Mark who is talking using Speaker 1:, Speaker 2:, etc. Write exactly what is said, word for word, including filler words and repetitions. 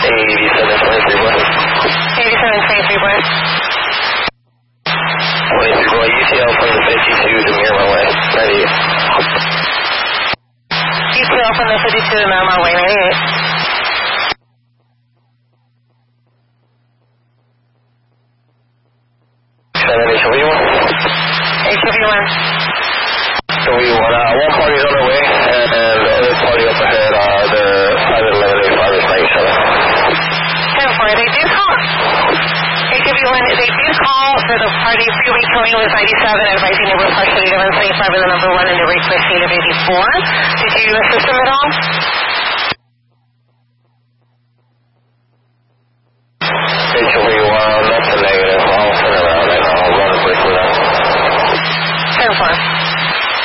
Speaker 1: eighty-seven twenty-three boy.
Speaker 2: eighty-seven twenty-three boy.
Speaker 1: twenty-three boy, U T L from the fifty-two to Miramar Way, ninety-eight.
Speaker 2: U T L from the fifty-two to Miramar Way, ninety-eight.
Speaker 1: seven H O V one.
Speaker 2: H O V one.
Speaker 1: So we want, uh, one party's on their way, and, and the other party up ahead, uh, they're five eleven eighty-five is by each other.
Speaker 2: ten four, they do call. H O V one, they do call for the party freeway towing with ninety-seven, advising they were partially to one seventy-five and the number one and the request of eighty-four. Did you assist them at all?